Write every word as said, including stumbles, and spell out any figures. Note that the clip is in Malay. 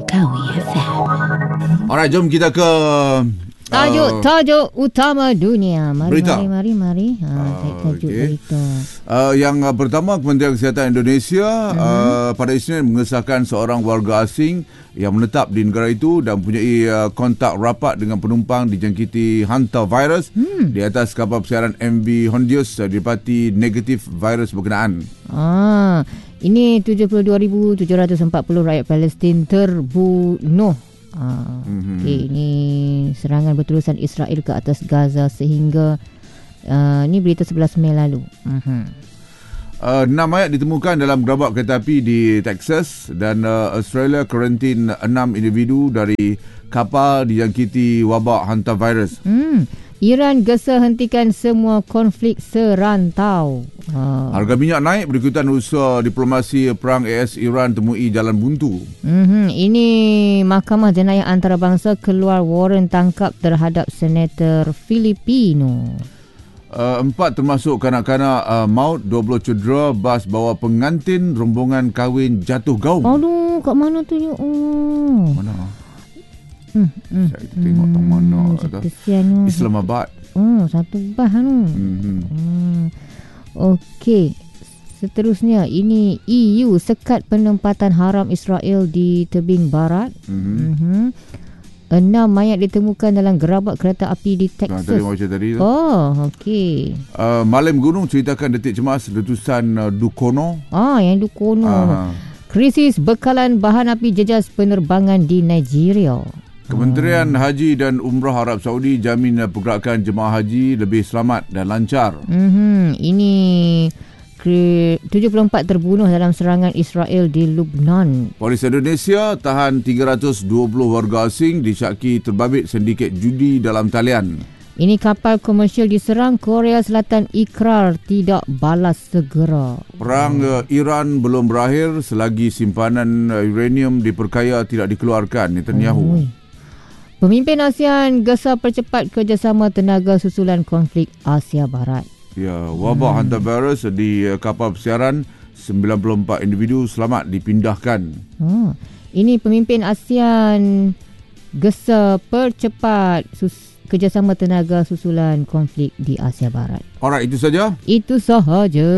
Langkawi F M. Alright, jom kita ke Tajuk, uh, tajuk utama dunia. Mari, berita. mari, mari, mari. Ha, uh, tajuk okay. berita. Uh, yang uh, pertama, Kementerian Kesihatan Indonesia uh-huh. uh, pada Isnin mengesahkan seorang warga asing yang menetap di negara itu dan mempunyai uh, kontak rapat dengan penumpang dijangkiti hantavirus hmm. di atas kapal persiaran M V Hondius uh, didapati negatif virus berkenaan. Ah, ini tujuh puluh dua ribu tujuh ratus empat puluh rakyat Palestin terbunuh. Ah, mm-hmm. Okay, ini serangan berterusan Israel ke atas Gaza sehingga uh, ini berita sebelas Mei lalu. Mm-hmm. Uh, enam mayat ditemukan dalam gerabak kereta api di Texas dan uh, Australia karantin enam individu dari kapal dijangkiti wabak hantavirus. Hmm. Iran gesa hentikan semua konflik serantau. Ha. Harga minyak naik berikutan usaha diplomasi perang A S Iran temui jalan buntu. Mm-hmm. Ini Mahkamah Jenayah Antarabangsa keluar waran tangkap terhadap senator Filipino. Uh, empat termasuk kanak-kanak uh, maut, dua puluh cedera, bas bawa pengantin rombongan kahwin jatuh gaung. Aduh, kat mana tu? Oh. Mana? Hmm, hmm, Saya tengok hmm, tang mana kesian. Islamabad. Oh, satu bah tu. Mm-hmm. Hmm. Okey. Seterusnya, ini E U sekat penempatan haram Israel di tebing barat. Mm-hmm. Mm-hmm. Enam mayat ditemukan dalam gerabak kereta api di Texas. Tadi macam tadi tu. Oh, okey. Uh, Malim Gunung ceritakan detik cemas letusan uh, Dukono. Ah, yang Dukono. Uh. Krisis bekalan bahan api jejas penerbangan di Nigeria. Kementerian hmm. Haji dan Umrah Arab Saudi jamin pergerakan jemaah haji lebih selamat dan lancar. Mm-hmm. Ini tujuh puluh empat terbunuh dalam serangan Israel di Lebanon. Polis Indonesia tahan tiga ratus dua puluh warga asing disyaki terbabit sindiket judi dalam talian. Ini kapal komersial diserang, Korea Selatan ikrar tidak balas segera. Perang uh, Iran belum berakhir selagi simpanan uh, uranium diperkaya tidak dikeluarkan. Netanyahu. Oh, pemimpin ASEAN gesa percepat kerjasama tenaga susulan konflik Asia Barat. Ya, wabak hmm. hantavirus di uh, kapal persiaran, sembilan puluh empat individu selamat dipindahkan. Oh, ini pemimpin ASEAN gesa percepat sus- kerjasama tenaga susulan konflik di Asia Barat. Alright, itu saja. Itu sahaja.